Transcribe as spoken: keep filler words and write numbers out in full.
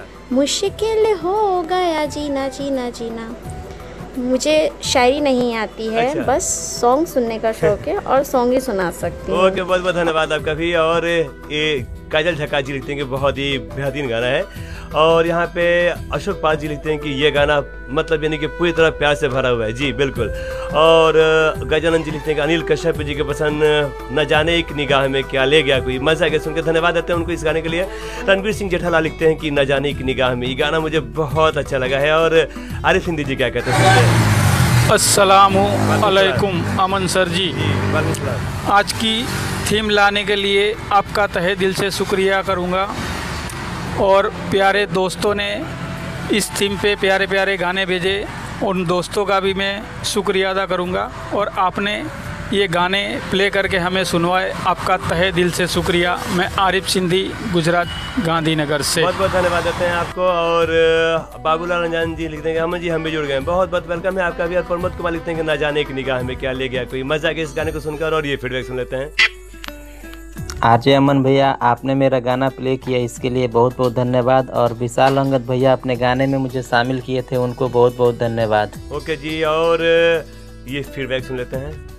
मुश्किल हो गया जीना जीना जीना। मुझे शायरी नहीं आती है। अच्छा। बस सॉन्ग सुनने का शौक है और सॉन्ग ही सुना सकती हूँ। ओके, बहुत बहुत धन्यवाद आपका भी। और ये काजल झक्का जी लिखते हैं कि बहुत ही बेहतरीन गाना है। और यहाँ पे अशोक पाल जी लिखते हैं कि ये गाना मतलब यानी कि पूरी तरह प्यार से भरा हुआ है। जी बिल्कुल। और गजानंद जी लिखते हैं कि अनिल कश्यप जी के पसंद न जाने एक निगाह में क्या ले गया कोई। मजा आ गया सुन के, धन्यवाद देते हैं उनको इस गाने के लिए। रणवीर सिंह जेठालाल लिखते हैं कि न जाने एक निगाह में, ये गाना मुझे बहुत अच्छा लगा है। और आरिफ हिंदी जी क्या कहते हैं? अस्सलामु अलैकुम अमन सर जी, आज की थीम लाने के लिए आपका तहे दिल से शुक्रिया करूँगा। और प्यारे दोस्तों ने इस थीम पे प्यारे प्यारे गाने भेजे, उन दोस्तों का भी मैं शुक्रिया अदा करूँगा। और आपने ये गाने प्ले करके हमें सुनवाए, आपका तहे दिल से शुक्रिया। मैं आरिफ सिंधी, गुजरात गांधीनगर से। बहुत बहुत धन्यवाद देते हैं आपको। और बाबूलाल रंजान जी लिखते हैं कि हम जी हम भी जुड़ गए हैं, बहुत बहुत वेलकम है आपका भी। और प्रमोद कुमार लिखते हैं कि ना जाने एक निगाह में क्या ले गया कोई। मजा आ गया इस गाने को सुनकर। और ये फीडबैक सुन लेते हैं। आरजे अमन भैया, आपने मेरा गाना प्ले किया, इसके लिए बहुत बहुत धन्यवाद। और विशाल अंगद भैया अपने गाने में मुझे शामिल किए थे, उनको बहुत बहुत धन्यवाद। ओके जी, और ये फीडबैक सुन लेते हैं।